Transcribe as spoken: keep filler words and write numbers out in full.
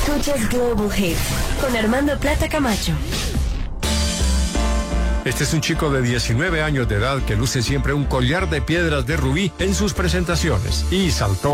Escuchas Global Hits con Armando Plata Camacho. Este es un chico de diecinueve años de edad que luce siempre un collar de piedras de rubí en sus presentaciones y saltó